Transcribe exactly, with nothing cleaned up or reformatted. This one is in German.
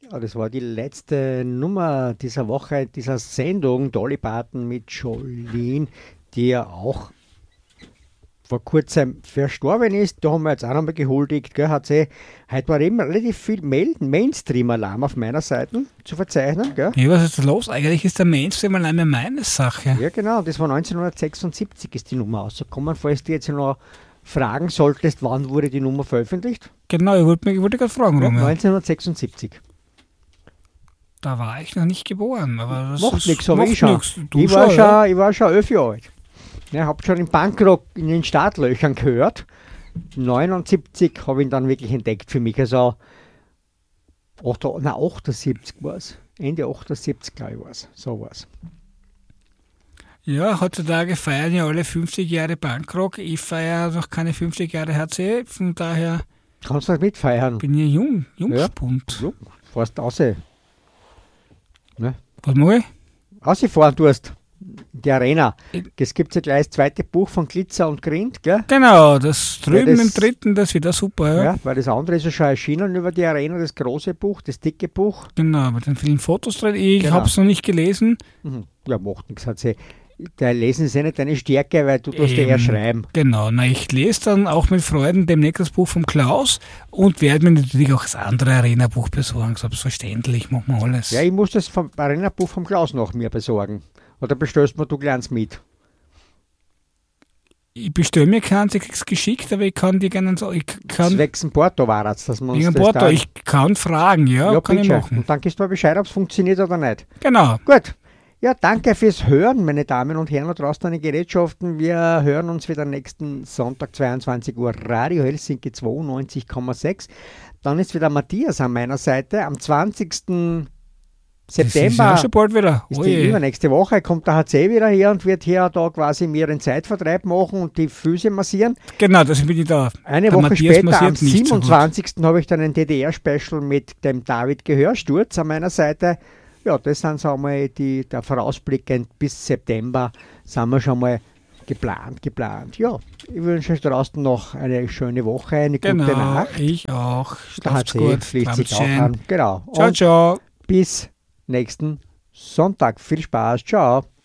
Ja, das war die letzte Nummer dieser Woche, dieser Sendung, Dolly Parton mit Jolene, die ja auch vor kurzem verstorben ist. Da haben wir jetzt auch nochmal gehuldigt. Gell? Hat sie, heute war eben relativ viel Mail- Mainstream-Alarm auf meiner Seite zu verzeichnen. Gell? Ja, was ist da los? Eigentlich ist der Mainstream-Alarm ja meine Sache. Ja, genau. Das war neunzehnhundertsechsundsiebzig ist die Nummer rausgekommen. Falls du jetzt noch fragen solltest, wann wurde die Nummer veröffentlicht? Genau, ich wollte, ich wollte gerade fragen. Ja, Rum, ja. neunzehnhundertsechsundsiebzig. Da war ich noch nicht geboren. Aber das Macht ist- nichts, aber macht ich schon. nix. Du Ich war schon, ja. schon, ich war schon elf Jahre alt. Ja, habe schon im Punkrock in den Startlöchern gehört. neunundsiebzig habe ich ihn dann wirklich entdeckt für mich. Also acht- nein, achtundsiebzig war es. Ende achtundsiebzig, glaube ich, war es. So war es. Ja, heutzutage feiern ja alle fünfzig Jahre Punkrock. Ich feiere noch keine fünfzig Jahre H C. Von daher Kannst du das mitfeiern? bin ich jung, Jungspund. Ja, fährst raus. Ne? Was mache ich? Rausfahren tust. Die Arena. Es gibt ja gleich das zweite Buch von Glitzer und Grind, gell? Genau, das drüben das- im dritten, das ist wieder super. Ja. Ja, weil das andere ist ja schon erschienen über die Arena, das große Buch, das dicke Buch. Genau, mit den vielen Fotos drin. Ich Genau. habe es noch nicht gelesen. Mhm. Ja, macht nichts, hat sie. Da lesen sie nicht deine Stärke, weil du tust ja eher Eben. schreiben. Genau, na, ich lese dann auch mit Freuden demnächst das Buch vom Klaus und werde mir natürlich auch das andere Arena-Buch besorgen. Selbstverständlich, machen wir alles. Ja, ich muss das vom Arena-Buch vom Klaus nach mir besorgen. Oder bestellst mir du gleich mit? Ich bestelle mir keins, ich krieg's geschickt, aber ich kann die gerne so, ich kann Zwecks ein Porto war es, dass man uns wegen das Porto, da- ich kann fragen, ja, ja, kann ich bitte. machen. Und dann gibst du mir Bescheid, ob es funktioniert oder nicht. Genau. Gut. Ja, danke fürs Hören, meine Damen und Herren da draußen an den Gerätschaften. Wir hören uns wieder nächsten Sonntag, zweiundzwanzig Uhr, Radio Helsinki zweiundneunzig Komma sechs. Dann ist wieder Matthias an meiner Seite. Am zwanzigsten Das ist September ja schon bald wieder. ist Oh die je. übernächste Woche, kommt der H C wieder her und wird hier da quasi mir den Zeitvertreib machen und die Füße massieren. Genau, das bin ich da. Eine Der Woche Matthias später, am massiert nicht so gut. siebenundzwanzigsten habe ich dann ein D D R-Special mit dem David Gehörsturz an meiner Seite. Ja, das sind so einmal die, der Vorausblickend bis September sind wir schon mal geplant, geplant. Ja, ich wünsche euch draußen noch eine schöne Woche, eine gute Genau, Nacht. ich auch. Der Schlaft's H C gut, schließt sich auch Abendschein. an. Genau. Ciao, Und ciao. bis nächsten Sonntag. Viel Spaß. Ciao.